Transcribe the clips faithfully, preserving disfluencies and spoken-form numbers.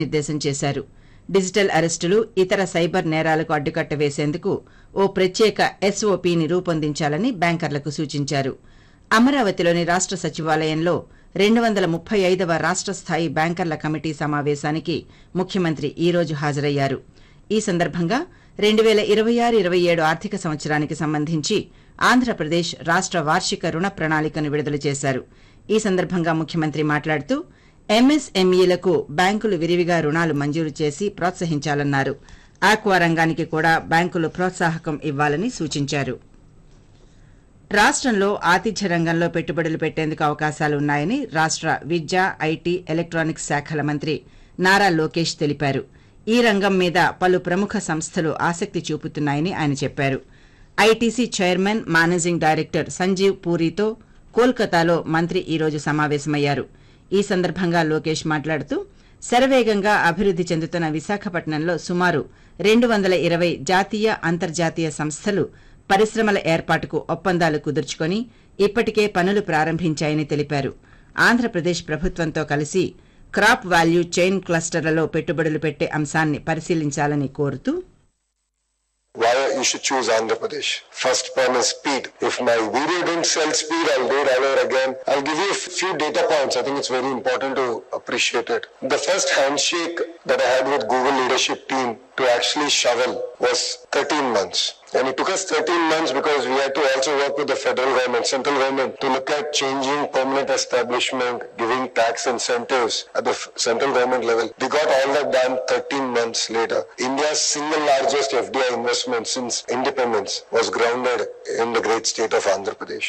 నిర్దేశం చేశారు. డిజిటల్ అరెస్టులు, ఇతర సైబర్ నేరాలకు అడ్డుకట్ట వేసేందుకు ఓ ప్రత్యేక ఎస్ఓపీని రూపొందించాలని బ్యాంకర్లకు సూచించారు. అమరావతిలోని రాష్ట సచివాలయంలో రెండు వందల ముప్పై ఐదవ రాష్ట స్థాయి బ్యాంకర్ల కమిటీ సమావేశానికి ముఖ్యమంత్రి ఈ రోజు హాజరయ్యారు. ఈ సందర్భంగా రెండు వేల ఇరవై ఆరు ఇరవై ఏడు ఆర్థిక సంవత్సరానికి సంబంధించి ఆంధ్రప్రదేశ్ రాష్ట వార్షిక రుణ ప్రణాళికను విడుదల చేశారు. ఈ సందర్భంగా ముఖ్యమంత్రి మాట్లాడుతూ ఎంఎస్ఎంఈలకు బ్యాంకులు విరివిగా రుణాలు మంజూరు చేసి ప్రోత్సహించాలన్నారు. ఆక్వా రంగానికి కూడా బ్యాంకులు ప్రోత్సాహకం ఇవ్వాలని సూచించారు. రాష్టంలో ఆతిథ్య రంగంలో పెట్టుబడులు పెట్టేందుకు అవకాశాలున్నాయని రాష్ట విద్య, ఐటీ, ఎలక్ట్రానిక్స్ శాఖల మంత్రి నారా లోకేష్ తెలిపారు. ఈ రంగం మీద పలు ప్రముఖ సంస్థలు ఆసక్తి చూపుతున్నాయని ఆయన చెప్పారు. ITC chairman, managing director Sanjeev పూరితో కోల్కతాలో మంత్రి ఈ రోజు సమావేశమయ్యారు. ఈ సందర్భంగా లోకేష్ మాట్లాడుతూ శరవేగంగా అభివృద్ది చెందుతున్న విశాఖపట్నంలో సుమారు రెండు వందల ఇరవై జాతీయ, అంతర్జాతీయ సంస్థలు పరిశ్రమల ఏర్పాటుకు ఒప్పందాలు కుదుర్చుకొని ఇప్పటికే పనులు ప్రారంభించాయని తెలిపారు. ఆంధ్రప్రదేశ్ ప్రభుత్వంతో కలిసి క్రాప్ వాల్యూ చైన్ క్లస్టర్లలో పెట్టుబడులు పెట్టే అంశాన్ని పరిశీలించాలని కోరుతూ why you should choose Andhra Pradesh. First one is speed. If my video didn't sell speed, I'll do it over again. I'll give you a few data points. I think it's very important to appreciate it. The first handshake that I had with Google leadership team to actually shovel was thirteen months. And it took us thirteen months because we had to also work with the federal government, central government, to look at changing permanent establishment, giving tax incentives at the central government level. We got all that done thirteen months later. India's single largest F D I investment since independence was grounded in the great state of Andhra Pradesh.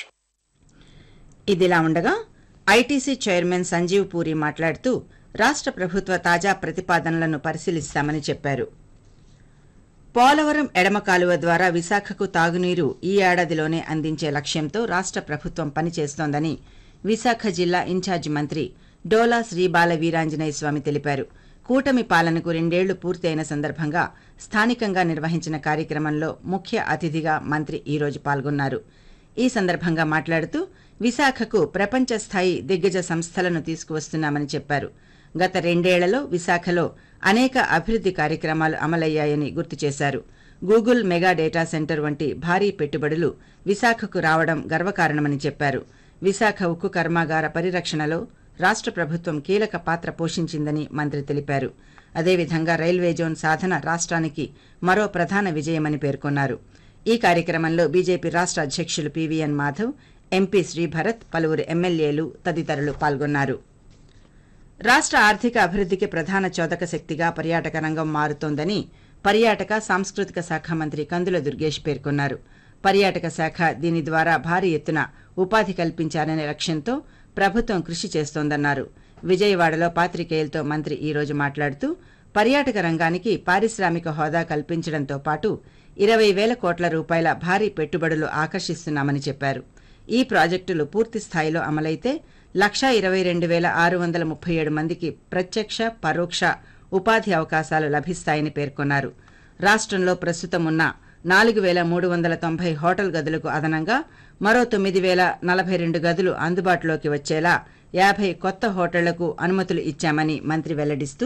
ఇదిలా ఉండగా ITC chairman Sanjeev puri మాట్లాడుతూ రాష్ట ప్రభుత్వ తాజా ప్రతిపాదనలను పరిశీలిస్తామని చెప్పారు. పోలవరం ఎడమ కాలువ ద్వారా విశాఖకు తాగునీరు ఈ ఏడాదిలోనే అందించే లక్ష్యంతో రాష్ట ప్రభుత్వం పనిచేస్తోందని విశాఖ జిల్లా ఇన్ఛార్జి మంత్రి డోలా శ్రీబాల వీరాంజనేయ స్వామి తెలిపారు. కూటమి పాలనకు రెండేళ్లు పూర్తయిన సందర్భంగా స్థానికంగా నిర్వహించిన కార్యక్రమంలో ముఖ్య అతిథిగా మంత్రి ఈ రోజు పాల్గొన్నారు. ఈ సందర్భంగా మాట్లాడుతూ విశాఖకు ప్రపంచ స్థాయి దిగ్గజ సంస్థలను తీసుకువస్తున్నామని చెప్పారు. గత రెండేళ్లలో విశాఖలో అనేక అభివృద్ది కార్యక్రమాలు అమలయ్యాయని గుర్తు చేశారు. గూగుల్ మెగా డేటా సెంటర్ వంటి భారీ పెట్టుబడులు విశాఖకు రావడం గర్వకారణమని చెప్పారు. విశాఖ ఉక్కు కర్మాగార పరిరక్షణలో రాష్ట ప్రభుత్వం కీలక పాత్ర పోషించిందని మంత్రి తెలిపారు. అదేవిధంగా రైల్వే జోన్ సాధన రాష్ట్రానికి మరో ప్రధాన విజయమని పేర్కొన్నారు. ఈ కార్యక్రమంలో బీజేపీ రాష్ట అధ్యక్షులు పీవీఎన్ మాధవ్, ఎంపీ శ్రీభరత్, పలువురు ఎమ్మెల్యేలు తదితరులు పాల్గొన్నారు. రాష్ట ఆర్థిక అభివృద్దికి ప్రధాన చోదక శక్తిగా పర్యాటక రంగం మారుతోందని పర్యాటక, సాంస్కృతిక శాఖ మంత్రి కందుల దుర్గేష్ పేర్కొన్నారు. పర్యాటక శాఖ దీని ద్వారా భారీ ఎత్తున ఉపాధి కల్పించాలనే లక్ష్యంతో ప్రభుత్వం కృషి చేస్తోందన్నారు. విజయవాడలో పాత్రికేయులతో మంత్రి ఈ రోజు మాట్లాడుతూ పర్యాటక రంగానికి పారిశ్రామిక హోదా కల్పించడంతో పాటు ఇరవై వేల కోట్ల రూపాయల భారీ పెట్టుబడులు ఆకర్షిస్తున్నామని చెప్పారు. ఈ ప్రాజెక్టులు పూర్తి స్థాయిలో అమలైతే లక్షా ఇరవై రెండు వేల ఆరు వందల ముప్పై ఏడు మందికి ప్రత్యక్ష, పరోక్ష ఉపాధి అవకాశాలు లభిస్తాయని పేర్కొన్నారు. రాష్ట్రంలో ప్రస్తుతం ఉన్న నాలుగు వేల మూడు వందల తొంభై హోటల్ గదులకు అదనంగా మరో తొమ్మిది వేల నలభై రెండు గదులు అందుబాటులోకి వచ్చేలా యాభై కొత్త హోటళ్లకు అనుమతులు ఇచ్చామని మంత్రి వెల్లడిస్తూ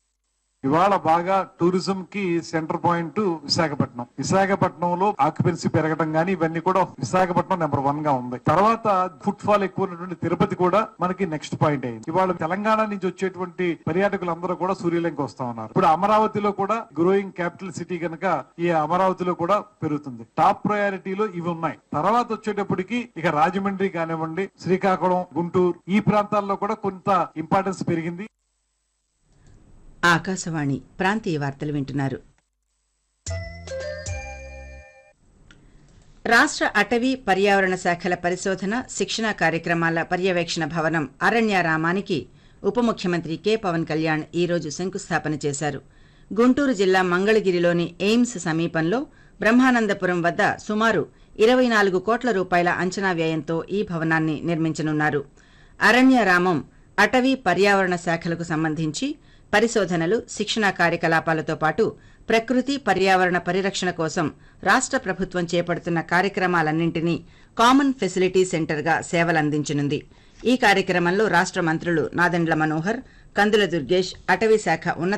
ఇవాళ బాగా టూరిజం కి సెంటర్ పాయింట్ విశాఖపట్నం. విశాఖపట్నంలో ఆక్యుపెన్సీ పెరగడం గానీ ఇవన్నీ కూడా విశాఖపట్నం నెంబర్ వన్ గా ఉంది. తర్వాత ఫుట్ ఫాల్ ఎక్కువ ఉన్నటువంటి తిరుపతి కూడా మనకి నెక్స్ట్ పాయింట్ అయింది. ఇవాళ తెలంగాణ నుంచి వచ్చేటువంటి పర్యాటకులందరూ కూడా సూర్యలంక వస్తా ఉన్నారు. ఇప్పుడు అమరావతిలో కూడా గ్రోయింగ్ క్యాపిటల్ సిటీ కనుక ఈ అమరావతిలో కూడా పెరుగుతుంది. టాప్ ప్రయారిటీలో ఇవి ఉన్నాయి. తర్వాత వచ్చేటప్పటికి ఇక రాజమండ్రి కానివ్వండి, శ్రీకాకుళం, గుంటూరు ఈ ప్రాంతాల్లో కూడా కొంత ఇంపార్టెన్స్ పెరిగింది. ఆకాశవాణి ప్రాంతీయ వార్తలు వింటున్నారు. రాష్ట్ర అటవీ, పర్యావరణ శాఖల పరిశోధన, శిక్షణా కార్యక్రమాల పర్యవేక్షణ భవనం అరణ్యారామానికి ఉప ముఖ్యమంత్రి కె పవన్ కళ్యాణ్ ఈ రోజు శంకుస్థాపన చేశారు. గుంటూరు జిల్లా మంగళగిరిలోని ఎయిమ్స్ సమీపంలో బ్రహ్మానందపురం వద్ద సుమారు ఇరవై నాలుగు కోట్ల రూపాయల అంచనా వ్యయంతో ఈ భవనాన్ని నిర్మించనున్నారు. అరణ్యారామం అటవీ, పర్యావరణ శాఖలకు సంబంధించి పరిశోధనలు, శిక్షణా కార్యకలాపాలతో పాటు ప్రకృతి, పర్యావరణ పరిరక్షణ కోసం రాష్ట్ర ప్రభుత్వం చేపడుతున్న కార్యక్రమాలన్నింటినీ కామన్ ఫెసిలిటీ సెంటర్గా సేవలందించనుంది. ఈ కార్యక్రమంలో రాష్ట్ర మంత్రులు నాదెండ్ల మనోహర్, కందుల దుర్గేష్ అటవీ శాఖ ఉన్నత